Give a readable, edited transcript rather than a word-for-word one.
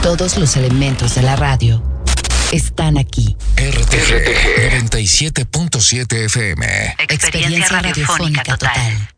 Todos los elementos de la radio están aquí. RTG 97.7 FM. Experiencia radiofónica total.